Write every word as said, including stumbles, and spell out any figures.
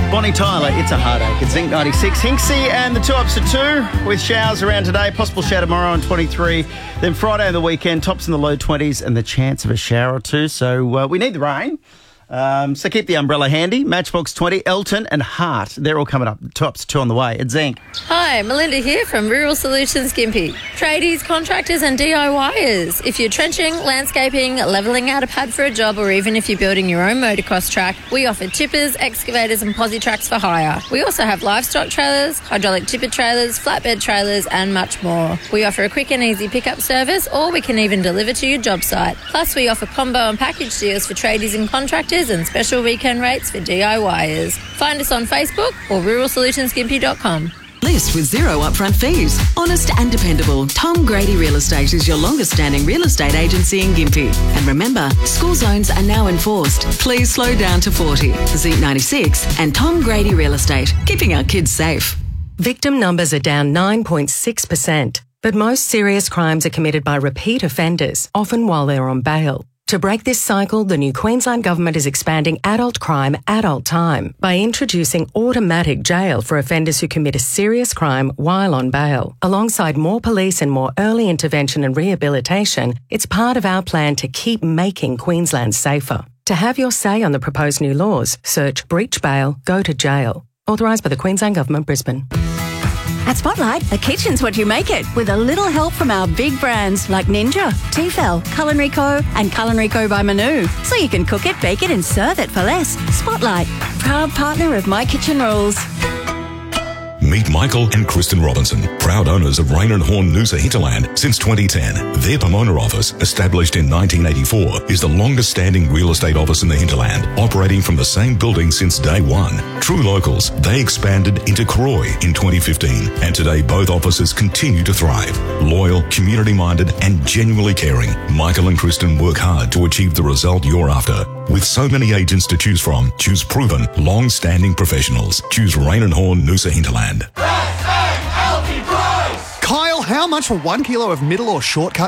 Bonnie Tyler, It's a Heartache at Zinc ninety-six. Hinksy and the two ups to two with showers around today. Possible shower tomorrow on twenty-three. Then Friday and the weekend, tops in the low twenties and the chance of a shower or two. So uh, we need the rain. Um, so keep the umbrella handy. Matchbox twenty, Elton and Hart. They're all coming up. Two ups to two on the way at Zinc. Hi, Melinda here from Rural Solutions Gympie. Tradies, contractors and DIYers. If you're trenching, landscaping, levelling out a pad for a job, or even if you're building your own motocross track, we offer tippers, excavators and posi tracks for hire. We also have livestock trailers, hydraulic tipper trailers, flatbed trailers and much more. We offer a quick and easy pickup service, or we can even deliver to your job site. Plus we offer combo and package deals for tradies and contractors and special weekend rates for DIYers. Find us on Facebook or rural solutions gympie dot com. List with zero upfront fees. Honest and dependable. Tom Grady Real Estate is your longest standing real estate agency in Gympie. And remember, school zones are now enforced. Please slow down to forty. Zinc ninety-six and Tom Grady Real Estate, keeping our kids safe. Victim numbers are down nine point six percent, but most serious crimes are committed by repeat offenders, often while they're on bail. To break this cycle, the new Queensland Government is expanding adult crime, adult time by introducing automatic jail for offenders who commit a serious crime while on bail. Alongside more police and more early intervention and rehabilitation, it's part of our plan to keep making Queensland safer. To have your say on the proposed new laws, search breach bail, go to jail. Authorised by the Queensland Government, Brisbane. At Spotlight, the kitchen's what you make it, with a little help from our big brands like Ninja, Tefal, Culinary Co and Culinary Co by Manu. So you can cook it, bake it and serve it for less. Spotlight, proud partner of My Kitchen Rules. Meet Michael and Kristen Robinson, proud owners of Rain and Horn Noosa Hinterland since twenty ten. Their Pomona office, established in nineteen eighty-four, is the longest standing real estate office in the hinterland, operating from the same building since day one. True locals, they expanded into Croy in twenty fifteen, and today both offices continue to thrive. Loyal, community-minded and genuinely caring, Michael and Kristen work hard to achieve the result you're after. With so many agents to choose from, choose proven, long-standing professionals. Choose Rain and Horn Noosa Hinterland. Kyle, how much for one kilo of middle or shortcut